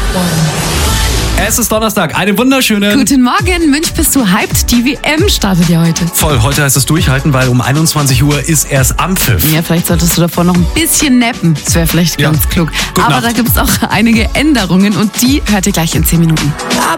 Es ist Donnerstag, einen wunderschönen... Guten Morgen, Mensch, bist du hyped? Die WM startet ja heute. Voll, heute heißt es durchhalten, weil um 21 Uhr ist erst Anpfiff. Ja, vielleicht solltest du davor noch ein bisschen nappen. Das wäre vielleicht ganz klug. Gute Aber Nacht. da gibt es auch einige Änderungen und die hört ihr gleich in 10 Minuten.